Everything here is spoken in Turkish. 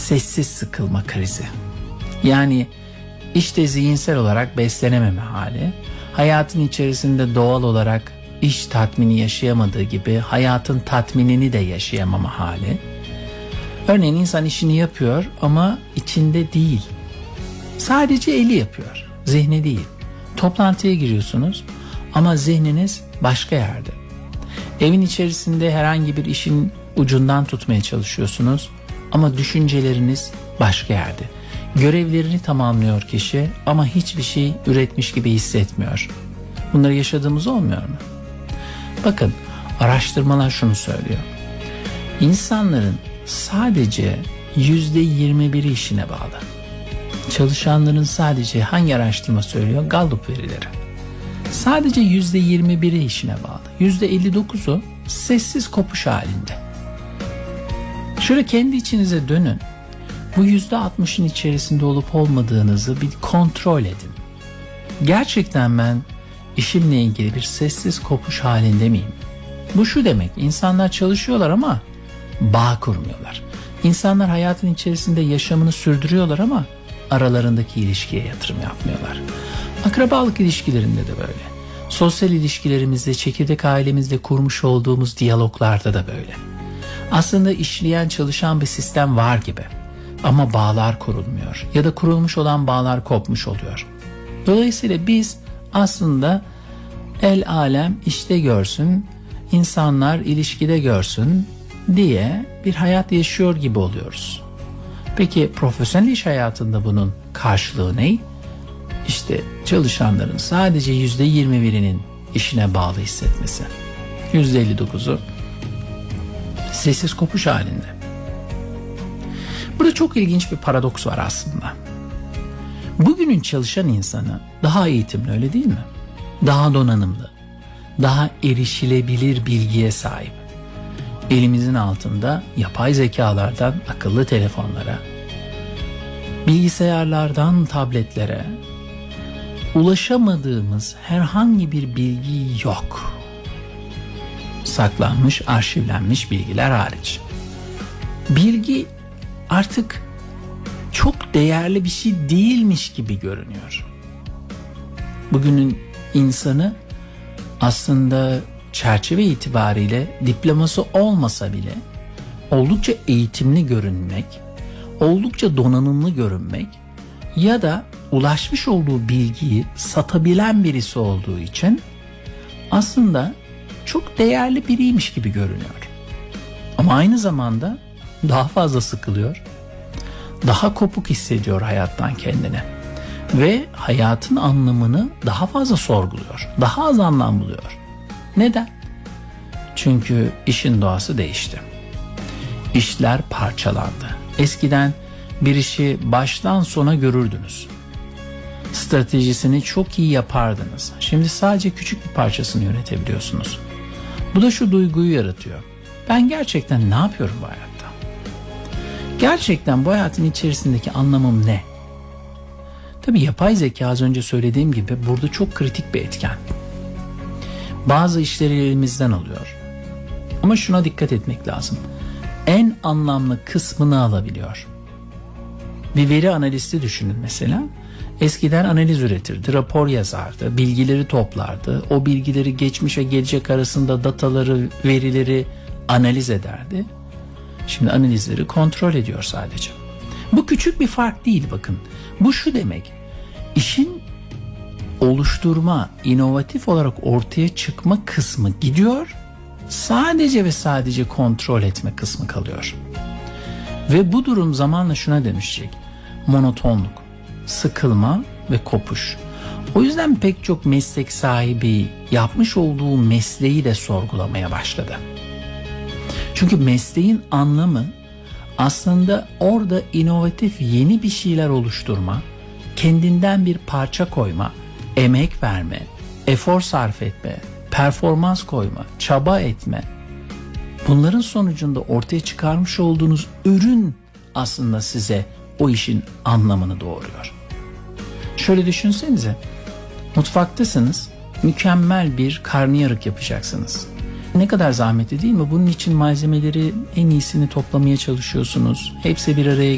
sessiz sıkılma krizi. Yani işte zihinsel olarak beslenememe hali, hayatın içerisinde doğal olarak iş tatmini yaşayamadığı gibi hayatın tatminini de yaşayamama hali. Örneğin insan işini yapıyor ama içinde değil. Sadece eli yapıyor, zihni değil. Toplantıya giriyorsunuz ama zihniniz başka yerde. Evin içerisinde herhangi bir işin ucundan tutmaya çalışıyorsunuz ama düşünceleriniz başka yerde. Görevlerini tamamlıyor kişi ama hiçbir şey üretmiş gibi hissetmiyor. Bunları yaşadığımız olmuyor mu? Bakın, araştırmalar şunu söylüyor. İnsanların sadece %21'i işine bağlı. Çalışanların sadece, hangi araştırma söylüyor? Gallup verileri. Sadece %21'i işine bağlı. %59'u sessiz kopuş halinde. Şöyle kendi içinize dönün. Bu %60'ın içerisinde olup olmadığınızı bir kontrol edin. Gerçekten ben işimle ilgili bir sessiz kopuş halinde miyim? Bu şu demek: insanlar çalışıyorlar ama bağ kurmuyorlar. İnsanlar hayatın içerisinde yaşamını sürdürüyorlar ama aralarındaki ilişkiye yatırım yapmıyorlar. Akrabalık ilişkilerinde de böyle. Sosyal ilişkilerimizde, çekirdek ailemizde kurmuş olduğumuz diyaloglarda da böyle. Aslında işleyen, çalışan bir sistem var gibi. Ama bağlar kurulmuyor. Ya da kurulmuş olan bağlar kopmuş oluyor. Dolayısıyla biz aslında el alem işte görsün, insanlar ilişkide görsün diye bir hayat yaşıyor gibi oluyoruz. Peki profesyonel iş hayatında bunun karşılığı ne? İşte çalışanların sadece %21'inin işine bağlı hissetmesi. %59'u sessiz kopuş halinde. Burada çok ilginç bir paradoks var aslında. Bugünün çalışan insanı daha eğitimli, öyle değil mi? Daha donanımlı, daha erişilebilir bilgiye sahip. Elimizin altında yapay zekalardan akıllı telefonlara, bilgisayarlardan tabletlere ulaşamadığımız herhangi bir bilgi yok. Saklanmış, arşivlenmiş bilgiler hariç. Bilgi artık çok değerli bir şey değilmiş gibi görünüyor. Bugünün insanı aslında çerçeve itibariyle diploması olmasa bile oldukça eğitimli görünmek, oldukça donanımlı görünmek ya da ulaşmış olduğu bilgiyi satabilen birisi olduğu için aslında çok değerli biriymiş gibi görünüyor. Ama aynı zamanda daha fazla sıkılıyor, daha kopuk hissediyor hayattan kendini ve hayatın anlamını daha fazla sorguluyor, daha az anlam buluyor. Neden? Çünkü işin doğası değişti. İşler parçalandı. Eskiden bir işi baştan sona görürdünüz. Stratejisini çok iyi yapardınız. Şimdi sadece küçük bir parçasını yönetebiliyorsunuz. Bu da şu duyguyu yaratıyor: ben gerçekten ne yapıyorum bu hayatta? Gerçekten bu hayatın içerisindeki anlamım ne? Tabii yapay zeka, az önce söylediğim gibi, burada çok kritik bir etken. Bazı işleri elimizden alıyor. Ama şuna dikkat etmek lazım: en anlamlı kısmını alabiliyor. Bir veri analisti düşünün mesela. Eskiden analiz üretirdi, rapor yazardı, bilgileri toplardı. O bilgileri geçmiş ve gelecek arasında dataları, verileri analiz ederdi. Şimdi analizleri kontrol ediyor sadece. Bu küçük bir fark değil, bakın. Bu şu demek: işin oluşturma, inovatif olarak ortaya çıkma kısmı gidiyor, sadece ve sadece kontrol etme kısmı kalıyor. Ve bu durum zamanla şuna dönüşecek: monotonluk, sıkılma ve kopuş. O yüzden pek çok meslek sahibi yapmış olduğu mesleği de sorgulamaya başladı. Çünkü mesleğin anlamı aslında orada inovatif yeni bir şeyler oluşturma, kendinden bir parça koyma, emek verme, efor sarf etme, performans koyma, çaba etme. Bunların sonucunda ortaya çıkarmış olduğunuz ürün aslında size o işin anlamını doğuruyor. Şöyle düşünsenize, mutfaktasınız, mükemmel bir karnıyarık yapacaksınız. Ne kadar zahmetli değil mi? Bunun için malzemeleri en iyisini toplamaya çalışıyorsunuz. Hepsi bir araya